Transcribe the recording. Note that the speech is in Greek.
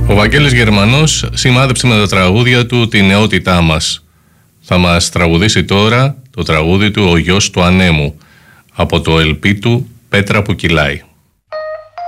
Ο Βαγγέλης Γερμανός σημάδεψε με τα τραγούδια του τη νεότητά μας. Θα μας τραγουδήσει τώρα το τραγούδι του «Ο γιος του ανέμου» από το LP του «Πέτρα που κυλάει».